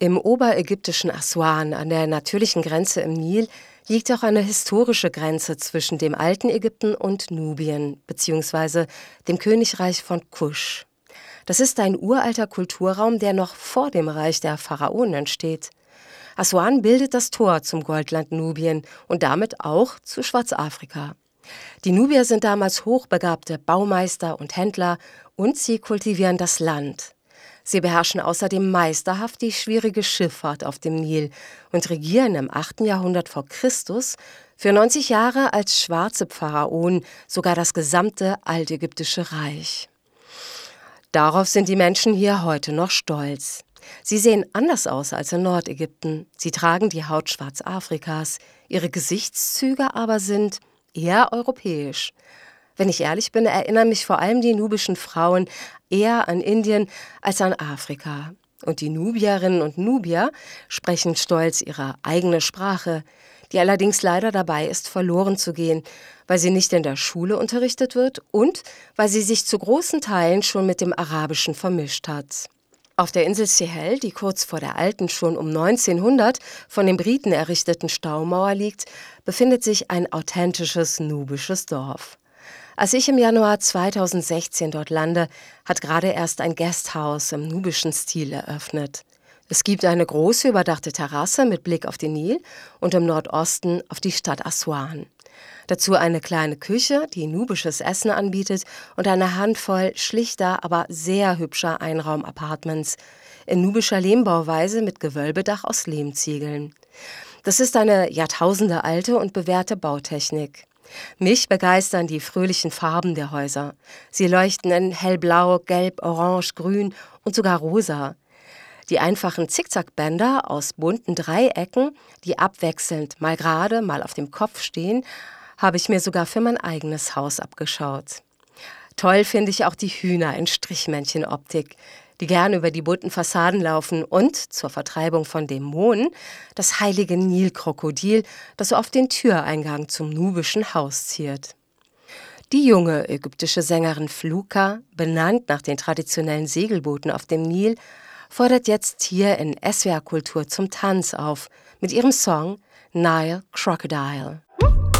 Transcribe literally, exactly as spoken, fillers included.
Im oberägyptischen Aswan, an der natürlichen Grenze im Nil, liegt auch eine historische Grenze zwischen dem alten Ägypten und Nubien, beziehungsweise dem Königreich von Kusch. Das ist ein uralter Kulturraum, der noch vor dem Reich der Pharaonen entsteht. Aswan bildet das Tor zum Goldland Nubien und damit auch zu Schwarzafrika. Die Nubier sind damals hochbegabte Baumeister und Händler und sie kultivieren das Land. Sie beherrschen außerdem meisterhaft die schwierige Schifffahrt auf dem Nil und regieren im achten Jahrhundert vor Christus für neunzig Jahre als schwarze Pharaonen sogar das gesamte altägyptische Reich. Darauf sind die Menschen hier heute noch stolz. Sie sehen anders aus als in Nordägypten. Sie tragen die Haut Schwarzafrikas. Ihre Gesichtszüge aber sind eher europäisch. Wenn ich ehrlich bin, erinnern mich vor allem die nubischen Frauen eher an Indien als an Afrika. Und die Nubierinnen und Nubier sprechen stolz ihre eigene Sprache, die allerdings leider dabei ist, verloren zu gehen, weil sie nicht in der Schule unterrichtet wird und weil sie sich zu großen Teilen schon mit dem Arabischen vermischt hat. Auf der Insel Sehel, die kurz vor der alten, schon um neunzehnhundert von den Briten errichteten Staumauer liegt, befindet sich ein authentisches nubisches Dorf. Als ich im Januar zweitausendsechzehn dort lande, hat gerade erst ein Guesthouse im nubischen Stil eröffnet. Es gibt eine große überdachte Terrasse mit Blick auf den Nil und im Nordosten auf die Stadt Aswan. Dazu eine kleine Küche, die nubisches Essen anbietet und eine Handvoll schlichter, aber sehr hübscher Einraum-Apartments in nubischer Lehmbauweise mit Gewölbedach aus Lehmziegeln. Das ist eine jahrtausendealte und bewährte Bautechnik. Mich begeistern die fröhlichen Farben der Häuser. Sie leuchten in hellblau, gelb, orange, grün und sogar rosa. Die einfachen Zickzackbänder aus bunten Dreiecken, die abwechselnd mal gerade, mal auf dem Kopf stehen, habe ich mir sogar für mein eigenes Haus abgeschaut. Toll finde ich auch die Hühner in Strichmännchenoptik, die gerne über die bunten Fassaden laufen und, zur Vertreibung von Dämonen, das heilige Nilkrokodil, das auf den Türeingang zum nubischen Haus ziert. Die junge ägyptische Sängerin Fluka, benannt nach den traditionellen Segelbooten auf dem Nil, fordert jetzt hier in S W R Kultur zum Tanz auf mit ihrem Song Nile Crocodile.